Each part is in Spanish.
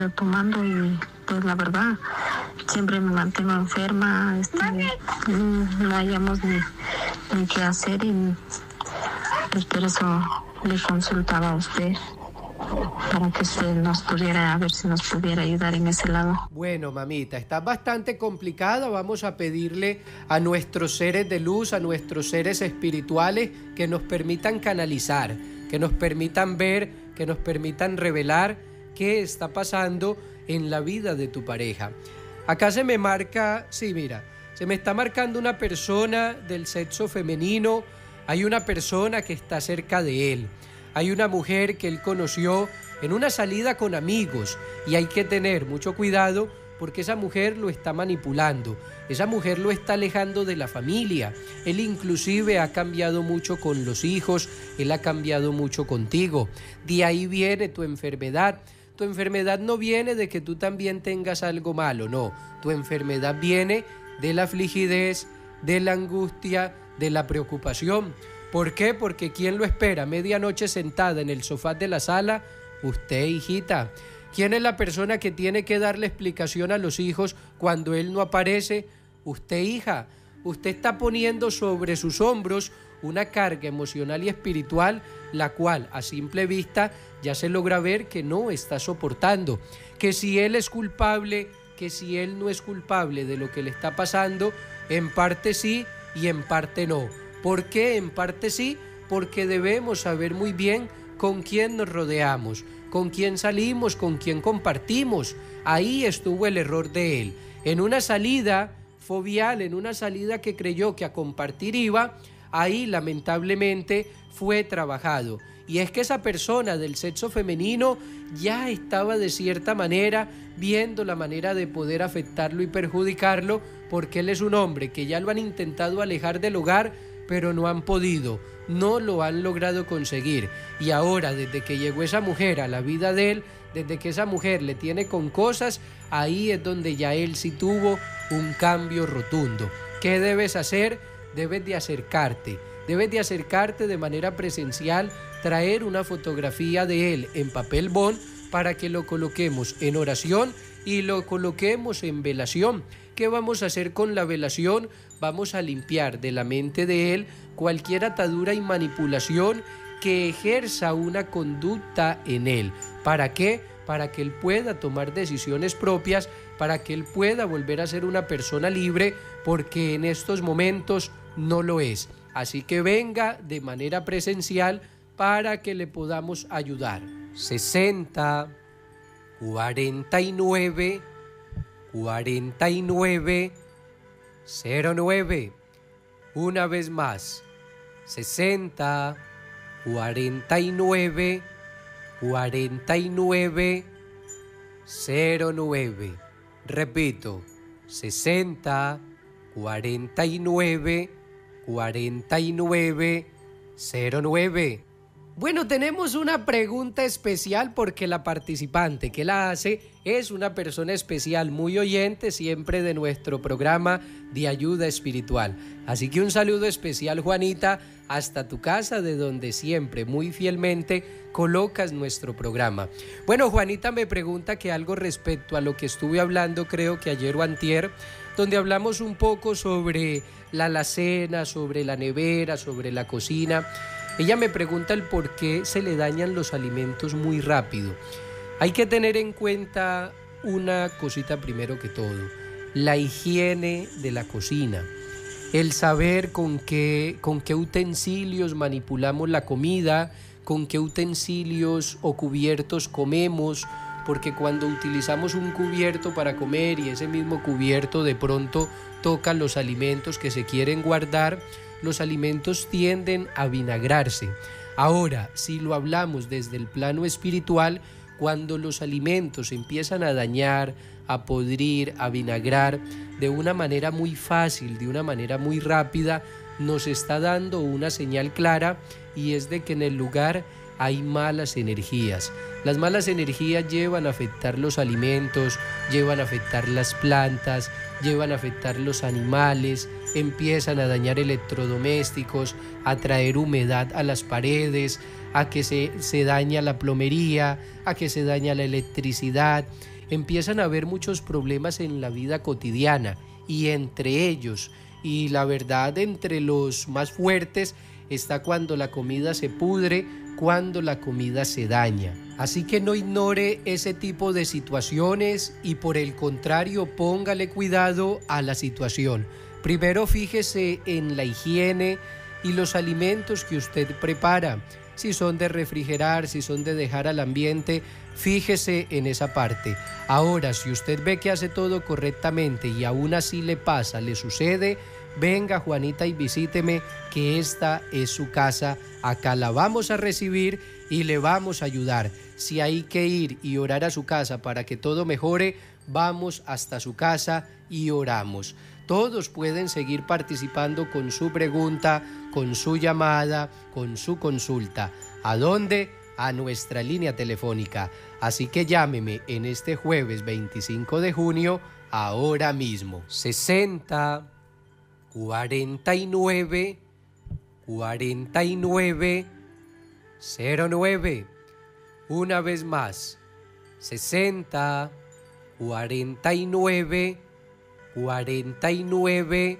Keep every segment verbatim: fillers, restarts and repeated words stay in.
tomando y pues la verdad siempre me mantengo enferma, este, no, no hayamos ni, ni qué hacer y pues por eso le consultaba a usted para que usted nos pudiera, a ver si nos pudiera ayudar en ese lado. Bueno, mamita, está bastante complicada. Vamos a pedirle a nuestros seres de luz, a nuestros seres espirituales que nos permitan canalizar, que nos permitan ver, que nos permitan revelar qué está pasando en la vida de tu pareja. Acá se me marca, sí, mira, se me está marcando una persona del sexo femenino. Hay una persona que está cerca de él. Hay una mujer que él conoció en una salida con amigos y hay que tener mucho cuidado porque esa mujer lo está manipulando, esa mujer lo está alejando de la familia. Él inclusive ha cambiado mucho con los hijos, él ha cambiado mucho contigo. De ahí viene tu enfermedad. Tu enfermedad no viene de que tú también tengas algo malo, no. Tu enfermedad viene de la afligidez, de la angustia, de la preocupación. ¿Por qué? Porque ¿quién lo espera medianoche sentada en el sofá de la sala? Usted, hijita. ¿Quién es la persona que tiene que darle explicación a los hijos cuando él no aparece? Usted, hija. Usted está poniendo sobre sus hombros una carga emocional y espiritual, la cual a simple vista ya se logra ver que no está soportando. Que si él es culpable, que si él no es culpable de lo que le está pasando, en parte sí y en parte no. ¿Por qué? En parte sí, porque debemos saber muy bien con quién nos rodeamos, con quién salimos, con quién compartimos. Ahí estuvo el error de él. En una salida fobial, en una salida que creyó que a compartir iba, ahí lamentablemente fue trabajado. Y es que esa persona del sexo femenino ya estaba de cierta manera viendo la manera de poder afectarlo y perjudicarlo, porque él es un hombre que ya lo han intentado alejar del hogar, pero no han podido, no lo han logrado conseguir. Y ahora, desde que llegó esa mujer a la vida de él, desde que esa mujer le tiene con cosas, ahí es donde ya él sí tuvo un cambio rotundo. ¿Qué debes hacer? Debes de acercarte, debes de acercarte de manera presencial, traer una fotografía de él en papel bond para que lo coloquemos en oración y lo coloquemos en velación. ¿Qué vamos a hacer con la velación? Vamos a limpiar de la mente de él cualquier atadura y manipulación que ejerza una conducta en él. ¿Para qué? Para que él pueda tomar decisiones propias, para que él pueda volver a ser una persona libre, porque en estos momentos no lo es. Así que venga de manera presencial para que le podamos ayudar. sesenta, cuarenta y nueve, cuarenta y nueve, cero nueve. Una vez más, sesenta, cuarenta y nueve, cuarenta y nueve, cero nueve. Repito, sesenta, cuarenta y nueve, cuarenta y nueve, cero nueve. Bueno, tenemos una pregunta especial porque la participante que la hace es una persona especial, muy oyente siempre de nuestro programa de ayuda espiritual. Así que un saludo especial, Juanita, hasta tu casa, de donde siempre, muy fielmente, colocas nuestro programa. Bueno, Juanita me pregunta que algo respecto a lo que estuve hablando, creo que ayer o antier, donde hablamos un poco sobre la alacena, sobre la nevera, sobre la cocina. Ella me pregunta el por qué se le dañan los alimentos muy rápido. Hay que tener en cuenta una cosita primero que todo, la higiene de la cocina, el saber con qué, con qué utensilios manipulamos la comida, con qué utensilios o cubiertos comemos, porque cuando utilizamos un cubierto para comer y ese mismo cubierto de pronto toca los alimentos que se quieren guardar, los alimentos tienden a vinagrarse. Ahora, si lo hablamos desde el plano espiritual, cuando los alimentos empiezan a dañar, a podrir, a vinagrar de una manera muy fácil, de una manera muy rápida, nos está dando una señal clara, y es de que en el lugar hay malas energías. Las malas energías llevan a afectar los alimentos, llevan a afectar las plantas, llevan a afectar los animales, empiezan a dañar electrodomésticos, a traer humedad a las paredes, a que se, se daña la plomería, a que se daña la electricidad. empiezan a haber muchos problemas en la vida cotidiana y entre ellos, y la verdad entre los más fuertes, está cuando la comida se pudre, cuando la comida se daña. Así que no ignore ese tipo de situaciones y por el contrario póngale cuidado a la situación. Primero fíjese en la higiene y los alimentos que usted prepara. Si son de refrigerar, si son de dejar al ambiente, fíjese en esa parte. Ahora, si usted ve que hace todo correctamente y aún así le pasa, le sucede, venga Juanita y visíteme, que esta es su casa. Acá la vamos a recibir y le vamos a ayudar. Si hay que ir y orar a su casa para que todo mejore, vamos hasta su casa y oramos. Todos pueden seguir participando con su pregunta, con su llamada, con su consulta. ¿A dónde? A nuestra línea telefónica. Así que llámeme en este jueves veinticinco de junio, ahora mismo. sesenta, cuarenta y nueve, cuarenta y nueve, cero nueve. Una vez más. sesenta, cuarenta y nueve, cuarenta y nueve,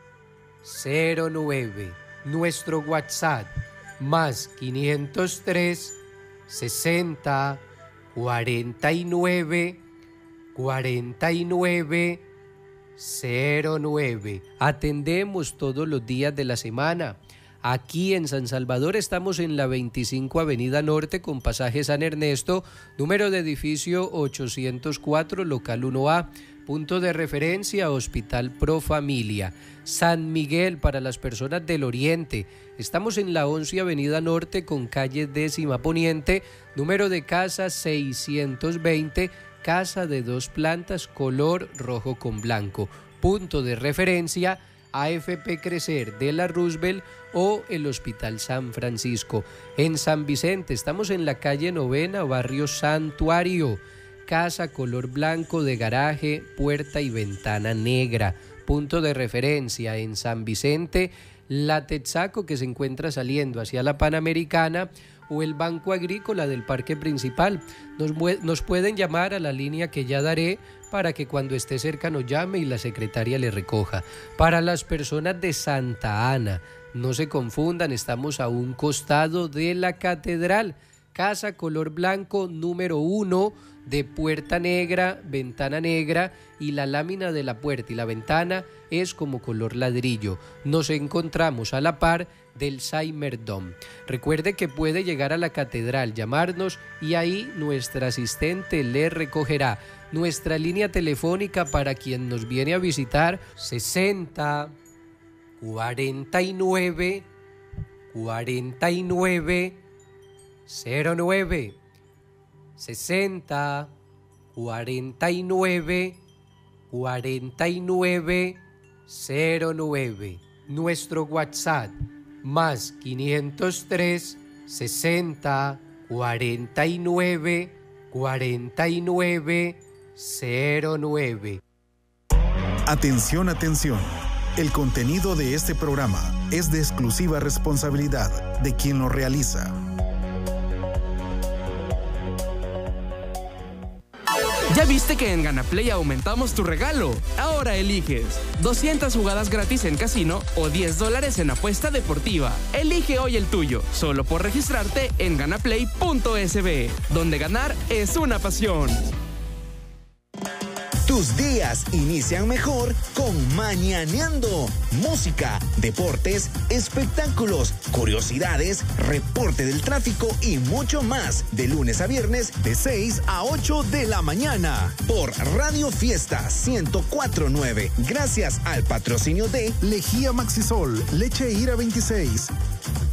cero nueve. Nuestro WhatsApp más quinientos tres, sesenta, cuarenta y nueve, cuarenta y nueve, cero nueve. Atendemos todos los días de la semana. Aquí en San Salvador estamos en la veinticinco Avenida Norte con pasaje San Ernesto, número de edificio ochocientos cuatro, local uno A, punto de referencia Hospital Pro Familia. San Miguel para las personas del Oriente. Estamos en la once Avenida Norte con calle décima Poniente, número de casa seiscientos veinte, casa de dos plantas, color rojo con blanco. Punto de referencia A F P Crecer de la Roosevelt o el Hospital San Francisco. En San Vicente estamos en la calle Novena, barrio Santuario. Casa color blanco de garaje, puerta y ventana negra. Punto de referencia en San Vicente, la Texaco que se encuentra saliendo hacia la Panamericana o el Banco Agrícola del Parque Principal. Nos, nos pueden llamar a la línea que ya daré para que cuando esté cerca nos llame y la secretaria le recoja. Para las personas de Santa Ana, no se confundan, estamos a un costado de la catedral. Casa color blanco número uno, de puerta negra, ventana negra, y la lámina de la puerta y la ventana es como color ladrillo. Nos encontramos a la par del Saimerdom. Recuerde que puede llegar a la catedral, llamarnos y ahí nuestra asistente le recogerá. Nuestra línea telefónica para quien nos viene a visitar, sesenta, cuarenta y nueve, cuarenta y nueve, cero nueve. sesenta, cuarenta y nueve, cuarenta y nueve, cero nueve. Nuestro WhatsApp más quinientos tres, sesenta, cuarenta y nueve, cuarenta y nueve, cero nueve. Atención, atención. El contenido de este programa es de exclusiva responsabilidad de quien lo realiza. ¿Ya viste que en GanaPlay aumentamos tu regalo? Ahora eliges doscientas jugadas gratis en casino o diez dólares en apuesta deportiva. Elige hoy el tuyo, solo por registrarte en ganaplay punto es be, donde ganar es una pasión. Tus días inician mejor con Mañaneando. Música, deportes, espectáculos, curiosidades, reporte del tráfico y mucho más. De lunes a viernes de seis a ocho de la mañana. Por Radio Fiesta ciento cuatro punto nueve. Gracias al patrocinio de Lejía Maxisol, leche Ira veintiséis.